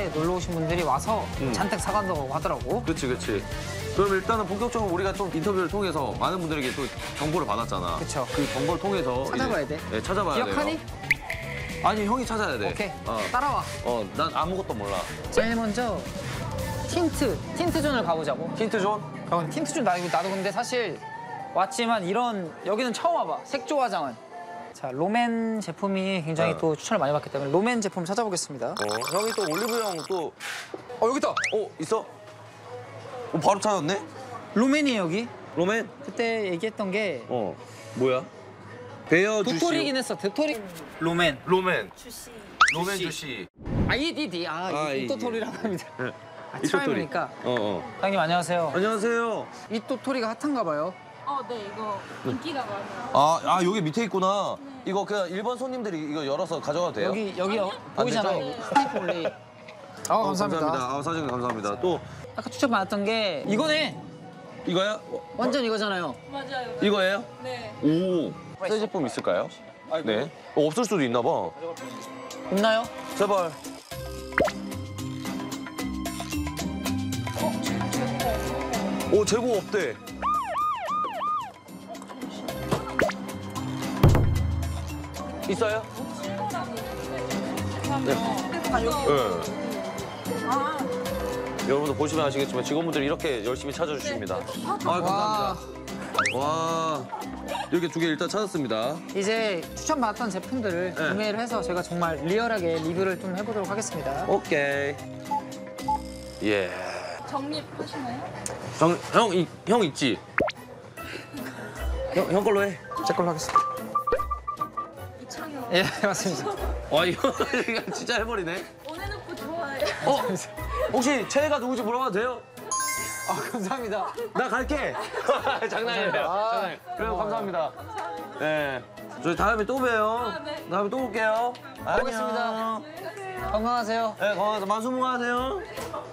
해외에 놀러 오신 분들이 와서 잔뜩 사간다고 하더라고. 그렇지, 그렇지. 그럼 일단은 본격적으로 우리가 좀 인터뷰를 통해서 많은 분들에게 또 정보를 받았잖아. 그쵸. 그 정보를 통해서 찾아봐야 이제, 돼. 네, 찾아봐야 기억하니? 돼요. 아니, 형이 찾아야 돼. 오케이. 어. 따라와. 난 아무것도 몰라. 제일 먼저 틴트존을 가보자고. 힌트존? 틴트존 나도 근데 사실 왔지만 여기는 처음 와봐. 색조 화장은. 자, 롬앤 제품이 굉장히 또 추천을 많이 받기 때문에 롬앤 제품 찾아보겠습니다. 형이 또 올리브영 또 여기 있다. 있어? 바로 찾았네? 롬앤이에요, 여기. 로맨? 그때 얘기했던 게 뭐야? 베어 주시. 도토리긴 했어. 도토리. 롬앤. 로맨. 로맨 주시. IDD. 이 도토리라고 합니다. 이 트라이브니까. 사장님 안녕하세요. 안녕하세요. 이 도토리가 핫한가 봐요. 네, 이거 인기가 많아요. 여기 밑에 있구나. 이거 그냥 일반 손님들이 이거 열어서 가져가도 돼요? 여기 보이잖아요. 되죠? 스테이프 올리. 감사합니다. 사장님 감사합니다. 또 아까 추천 받았던 게 이거네. 이거야? 완전 이거잖아요. 맞아요. 이거예요? 네. 오. 새 제품 있을까요? 네. 없을 수도 있나 봐. 있나요? 제발. 재고 없대. 있어요? 네. 여러분들 보시면 아시겠지만 직원분들이 이렇게 열심히 찾아주십니다. 감사합니다. 와, 이렇게 2개 일단 찾았습니다. 이제 추천받았던 제품들을 구매를 해서 제가 정말 리얼하게 리뷰를 좀 해보도록 하겠습니다. 오케이. 예. 적립하시나요? 형 있지? 형 걸로 해. 제 걸로 하겠습니다. 이창현. 예, 맞습니다. 이거 진짜 해버리네. 원해놓고 좋아해요. 혹시 최애가 누구지 물어봐도 돼요? 감사합니다. 나 갈게. 장난이에요. 장난이에요. 그래요, 감사합니다. 네. 저희 다음에 또 봬요. 네. 다음에 또 올게요. 보겠습니다. 안녕. 건강하세요. 네, 건강하세요. 만수무강하세요.